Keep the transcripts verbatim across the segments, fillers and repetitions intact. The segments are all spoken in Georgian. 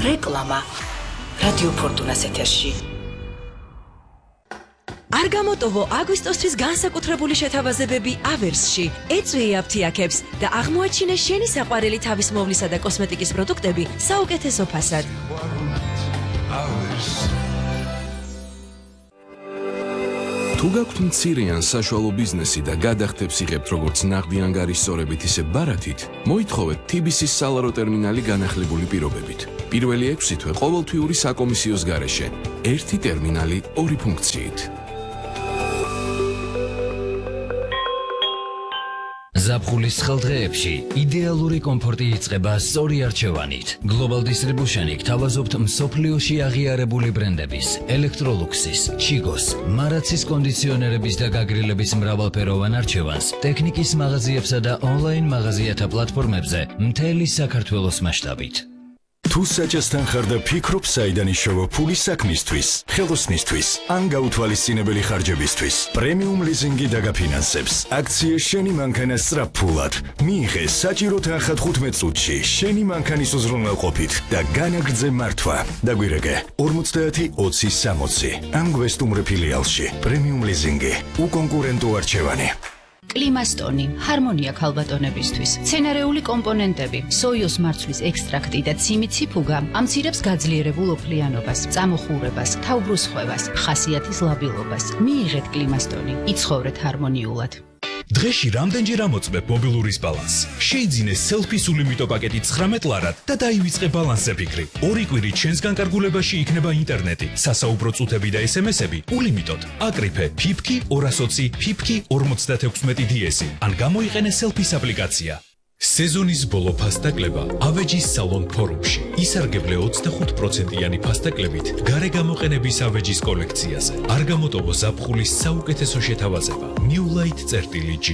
რეკლამა რადიო ფორტუნას ეთერში. არ გამოტოვო აგვისტოსთვის განსაკუთრებული შეთავაზებები ავერსში. ეწვიე აფთიაქებს და აღმოაჩინე შენი საყვარელი თავისმოვლისა და კოსმეტიკის პროდუქტები საუკეთესო ფასად. თუ გაქვთ მცირე ან საშუალო ბიზნესი და გადახდებს იღებთ როგორც ნაღდი ანგარიშსწორებით, ისე ბარათით, მოითხოვეთ თი ბი სის სალარო ტერმინალი განახლებული პირობებით. პირველი ექვსი თვე ყოველთვიური საკომისიოს გარეშე. ერთი ტერმინალი, ორი ფუნქციით. ზაფხულის ხელდღეებში იდეალური კომფორტი იწყება სწორი არჩევანით. Global Distribution-ი გთავაზობთ მსოფლიოში აღიარებული ბრენდების, ელექტროლუქსის, შიგოს, მარაცის კონდიციონერების და გაგრილების მრავალფეროვან არჩევანს ტექნიკის მაღაზიებსა და ონლაინ მაღაზიათა პლატფორმებზე მთელი საქართველოს მასშტაბით. თუ საჭესთან ხარ და ფიქრობ საიდან იშოვა ფული საქმისთვის, ხელოსნისთვის, ან გაუთვალისწინებელი ხარჯებისთვის, პრემიუმ ლიზინგი დაგაფინანსებს. აქცია შენი მანქანა სწრაფფულად. მიიღე საჭირო თანხა თხუთმეტ წუთში შენი მანქანის უზრუნველყოფით და განაგრძე მართვა. დაგვირეკე ორმოცდაათი ოცი სამოცი. ამ გვესტუმრე ფილიალში. პრემიუმ ლიზინგი. უკონკურენტო არჩევანი. კლიმასტონი, ჰარმონია ქალბატონებისთვის, მცენარეული კომპონენტები, სოიოს მარცვლის ექსტრაქტი და ციმიცი ფუგა ამცირებს გაძლიერებულ ოფლიანობას, წამოხურებას, თავბრუსხვევას, ხასიათის ლაბილობას. მიიღეთ კლიმასტონი, იცხოვრეთ ჰარმონიულად. დღეში რამდენჯერ ამოწმებ მობილურის ბალანსს? შეიძინე სელფის ულიმიტო პაკეტი ცხრამეტ ლარად და დაივიწყე ბალანსზე ფიქრი. ორი კვირით შენს განკარგულებაში იქნება ინტერნეტი, სასაუბრო წუთები და ესემესები ულიმიტოდ. აკრიფე ფიფკი ორას ოცი ფიფკი ორმოცდათექვსმეტი დი-ესი ან გამოიყენე სელფის აპლიკაცია. სეზონის ბოლო ფასტაკლება ავეჯის სალონ ფორუმში. ისარგებლე ოცდახუთ პროცენტიანი ფასტაკლებით გარე გამოყენების ავეჯის კოლექციაზე. არ გამოტოვო ზაფხულის საუკეთესო შეთავაზება. Newlight წერტილი G.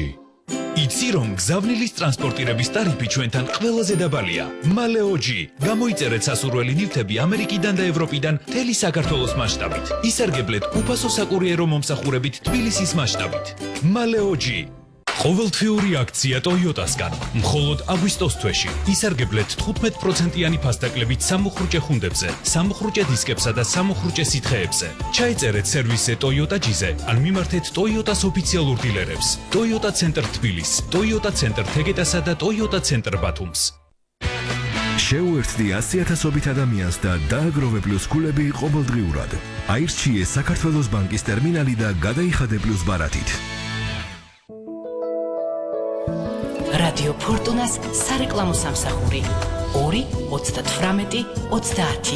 იცი რომ გზავნილის ტრანსპორტირების ტარიფი ჩვენთან ყველაზე დაბალია. Maleo G. გამოიწერეთ სასურველი ნივთები ამერიკიდან და ევროპიდან მთელი საქართველოს მასშტაბით. ისარგებლეთ უფასო საკურიერო მომსახურებით თბილისის მასშტაბით. Maleo G. ყოველთვიური აქცია ტოიოტასგან. მხოლოდ აგვისტოს თვეში ისარგებლეთ თხუთმეტ პროცენტიანი ფასტაკლებით სამუხრუჭე ხუნდებზე, სამუხრუჭე დისკებსა და სამუხრუჭე სითხეებზე. ჩაიწერეთ სერვისზე ტოიოტა ჯიზე ან მიმართეთ ტოიოტას ოფიციალურ დილერებს. ტოიოტა ცენტრ თბილის, ტოიოტა ცენტრ თეგეტასა და ტოიოტა ცენტრ ბათუმს. შეუერთდი ასი ათასობით ადამიანს და დააგროვე პლუს ქულები ყოველდღიურად. აირჩიე საქართველოს ბანკის ტერმინალი და გადაიხადე პლუს ბარათით. რადიო ფორტუნას სარეკლამო სამსახური ორი ოცდათვრამეტი ოცდაათი.